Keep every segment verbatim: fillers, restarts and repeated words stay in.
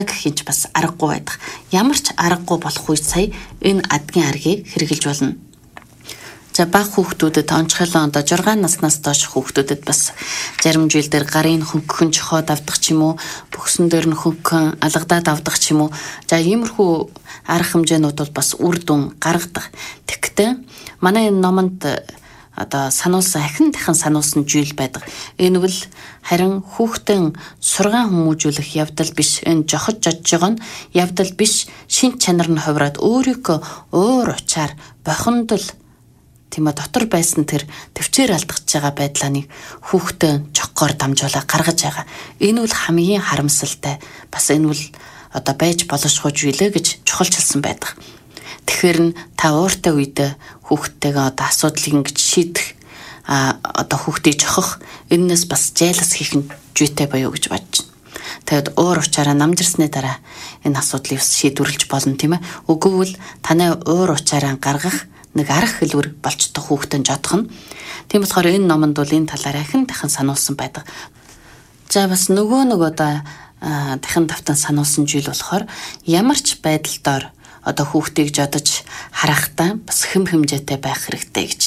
гэж бас аргагүй байдаг. Ямар ч аргагүй болох үед сая энэ адгийн аргийг хэрэгжилж болно. За бага хүүхдүүдэд онцгойлон одоо жургаан наснаас доош хүүхдүүдэд бас зарим жил дээр гарын хөнгөн чохоод авдаг ч юм уу, бөксөн дээр нь хөнгөн алгадаад авдаг ч юм уу. За иймэрхүү арга хэмжээнүүд бол бас үр дүн гаргадаг. Тэгэхдээ манай энэ номонд одоо сануулсан ахин дахин сануулсан жил байдаг. Энэ бол харин хүүхдэн сургаан хүмүүжүүлэх явдал биш, энэ жохож жодж байгаа нь явдал биш, шин чанар нь хувраад өөрийнхөө уур учаар бохондол тийм ээ дотор байсан тэр төвчээр алдчихж байгаа байдлааны хүүхдэн чокгоор дамжуулаа гаргаж байгаа. Энэ бол хамгийн харамсалтай. Бас энэ бол одоо байж болошгүй зүйлээ гэж чухалчилсан байдаг. Тэгэхээр нь та ууртай үед хүүхдтэйгээ одоо асуудлыг ингэж шийдэх а одоо хүүхдийг жохох энэс бас жайлас хийх нь жүйтэй боيو гэж бодож байна. Тэгэд уур учаараа намжирсны дараа энэ асуудлыг шийдвэрлэж болно тийм ээ. Үгүй бол таны уур учаараа гаргах нэг арга хэлбэр болчтой хүүхдэн жодох нь. Тийм болохоор энэ номонд бол энэ талаар ахин дахин сануулсан байдаг. За бас нөгөө нэг одоо дахин давтан сануулсан жил болохоор ямар ч байдалдаар одоо хүүхдийг жодож харахтаа бас хэм хэмжээтэй байх хэрэгтэй гэж.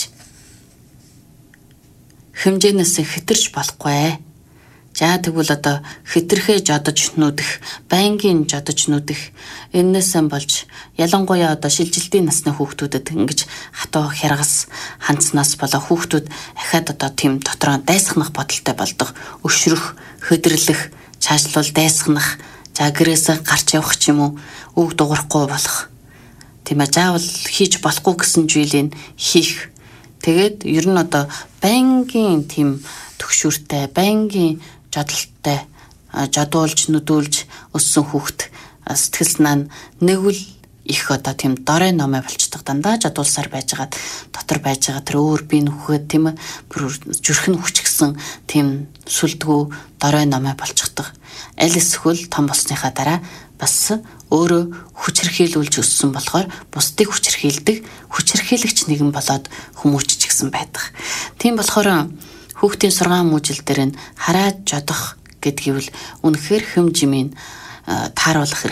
Хэмжээнээс хэтэрч болохгүй. За тэгвэл одоо хэтэрхээ жодож нүдэх, байнгын жодож нүдэх энэс болж ялангуяа одоо шилжилтийн насны хүүхдүүдэд ингэж хатуу хяргас хандснаас болоо хүүхдүүд ахаад одоо тийм дотроо дайсахнах бодолтой болдог. Өшрөх, хөдөрлөх, цаашлуул дайсахнах, за гэрээсээ гарч явах ч юм уу, үг дуурахгүй болох. Тийм ээ заавал хийж болохгүй гэсэн зүйлийг хийх. Тэгээд ер нь одоо байнгын тийм төгшүүртэй, байнгын жодолттой жодуулж нүдүүлж өссөн хүүхд сэтгэл санаа нь нэг үл их одоо тийм дорой номой болчдөг дандаа жодуулсаар байжгаад дотор байж байгаа тэр өөр би нүхэд тийм ээ бүр зүрхэн хүчгсэн тийм сүлдгүү дорой номой болчихдог. Аль эсвэл том болсныхаа дараа бас өөрөө хүчрхийлүүлж өссөн болохоор бусдыг хүчрхийлдэг хүчрхийлэгч нэгэн болоод хүмүүжч гисэн байдаг. Тийм болохоор хүүхдийн сургаан мужил дээр нь хараад жодох гэдгийг үнэхээр хэмжимийн тааруулах